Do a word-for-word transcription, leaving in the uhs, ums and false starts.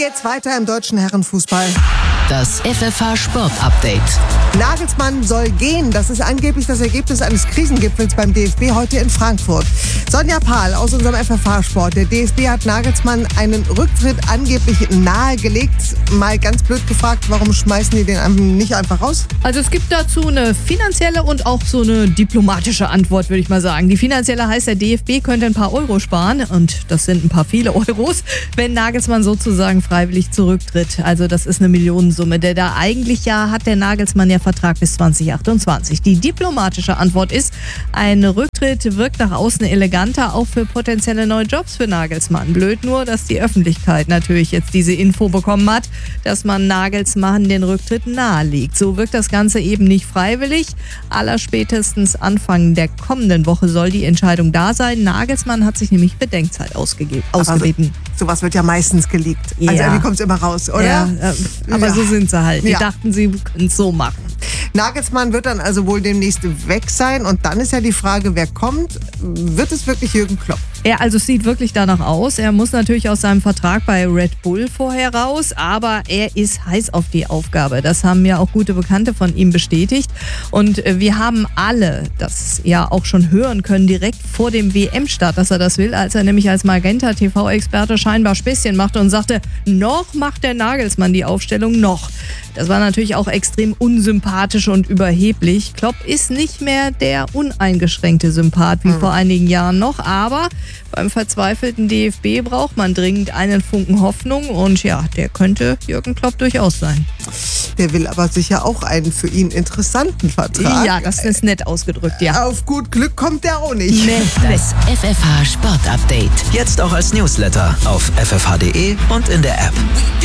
geht's weiter im deutschen Herrenfußball? Das F F H-Sport-Update. Nagelsmann soll gehen. Das ist angeblich das Ergebnis eines Krisengipfels beim D F B heute in Frankfurt. Sonja Pahl aus unserem F F H-Sport. Der D F B hat Nagelsmann einen Rücktritt angeblich nahegelegt. Mal ganz blöd gefragt, warum schmeißen die den nicht einfach raus? Also es gibt dazu eine finanzielle und auch so eine diplomatische Antwort, würde ich mal sagen. Die finanzielle heißt, der D F B könnte ein paar Euro sparen. Und das sind ein paar viele Euros, wenn Nagelsmann sozusagen freiwillig zurücktritt. Also das ist eine Millionensumme. Der da eigentlich ja hat der Nagelsmann ja Vertrag bis zwanzig achtundzwanzig. Die diplomatische Antwort ist, ein Rücktritt wirkt nach außen eleganter, auch für potenzielle neue Jobs für Nagelsmann. Blöd nur, dass die Öffentlichkeit natürlich jetzt diese Info bekommen hat, dass man Nagelsmann den Rücktritt nahelegt. So wirkt das Ganze eben nicht freiwillig. Allerspätestens Anfang der kommenden Woche soll die Entscheidung da sein. Nagelsmann hat sich nämlich Bedenkzeit ausgegeben, ausgebeten. So, sowas wird ja meistens geleakt. Ja. Also irgendwie kommt es immer raus, oder? Ja, äh, aber Ja. so sind sie halt. Die Ja. dachten, sie können es so machen. Nagelsmann wird dann also wohl demnächst weg sein. Und dann ist ja die Frage, wer kommt? Wird es wirklich Jürgen Klopp? Ja, also es sieht wirklich danach aus. Er muss natürlich aus seinem Vertrag bei Red Bull vorher raus, aber er ist heiß auf die Aufgabe. Das haben ja auch gute Bekannte von ihm bestätigt. Und wir haben alle das ja auch schon hören können, direkt vor dem W M-Start, dass er das will, als er nämlich als Magenta-T V-Experte scheinbar Späßchen machte und sagte, noch macht der Nagelsmann die Aufstellung, noch. Das war natürlich auch extrem unsympathisch und überheblich. Klopp ist nicht mehr der uneingeschränkte Sympath wie mhm. vor einigen Jahren noch, aber beim verzweifelten D F B braucht man dringend einen Funken Hoffnung und ja, der könnte Jürgen Klopp durchaus sein. Der will aber sicher auch einen für ihn interessanten Vertrag. Ja, das ist nett ausgedrückt, ja. Auf gut Glück kommt der auch nicht. Nee. Das F F H-Sport-Update. Jetzt auch als Newsletter auf f f h punkt d e und in der App.